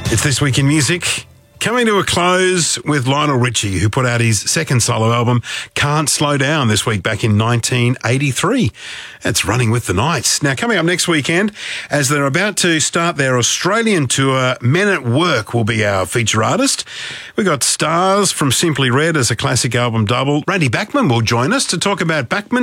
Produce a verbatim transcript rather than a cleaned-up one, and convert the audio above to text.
It's This Week in Music. Coming to a close with Lionel Richie, who put out his second solo album, Can't Slow Down, this week back in nineteen eighty-three. It's running with the Knights. Now, coming up next weekend, as they're about to start their Australian tour, Men at Work will be our feature artist. We've got Stars from Simply Red as a classic album double. Randy Bachman will join us to talk about Bachman